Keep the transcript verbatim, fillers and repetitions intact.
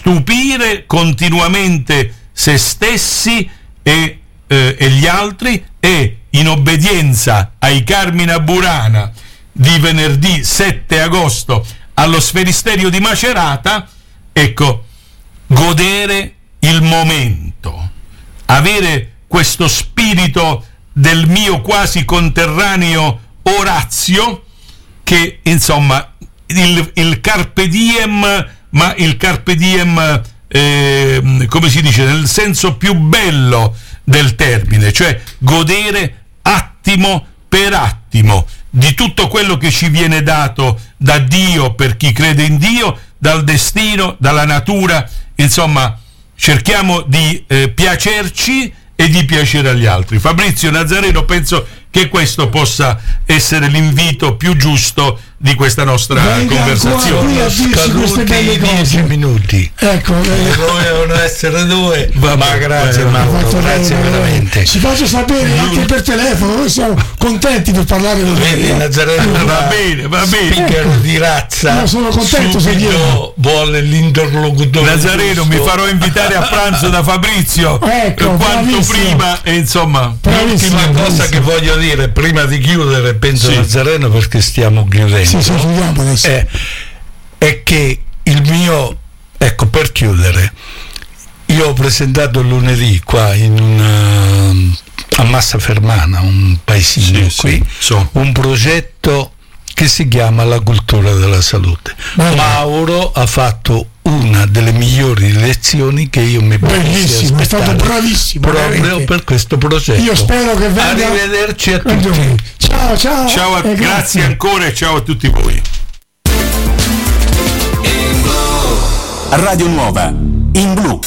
stupire continuamente se stessi e, eh, e gli altri, e in obbedienza ai Carmina Burana di venerdì sette agosto allo Sferisterio di Macerata, ecco, godere il momento, avere questo spirito del mio quasi conterraneo Orazio, che insomma il, il carpe diem, ma il carpe diem eh, come si dice, nel senso più bello del termine, cioè godere attimo per attimo di tutto quello che ci viene dato da Dio per chi crede in Dio, dal destino, dalla natura. Insomma, cerchiamo di eh, piacerci e di piacere agli altri. Fabrizio Nazareno, penso che questo possa essere l'invito più giusto di questa nostra Venga conversazione. Scaduti dieci minuti, ecco, eh. dovevano essere due. Va ma bene, grazie Mauro, grazie veramente. Ci faccio sapere anche per telefono, noi siamo contenti per parlare con Vedi, te. Nazareno Va bene, va bene. speaker di razza. No, sono contento se subito vuole l'interlocutore. Nazareno, mi farò invitare a pranzo da Fabrizio Ecco, quanto bravissimo. prima, e insomma. Bravissimo, L'ultima cosa bravissimo. che voglio dire prima di chiudere, penso Sì. Nazareno, perché stiamo chiudendo, Sì, sì, chiudiamo adesso. è, è che il mio, ecco, per chiudere, io ho presentato lunedì qua in una, a Massa Fermana, un paesino Sì, qui, sì, so. un progetto che si chiama La cultura della salute. Bello. Mauro ha fatto una delle migliori lezioni che io mi potessi Bellissimo, è stato aspettare bravissimo, proprio veramente. per questo progetto. Io spero che venga. Arrivederci a tutti. Ciao, ciao. Ciao, a, e grazie ancora e ciao a tutti voi. Radio Nuova in blu.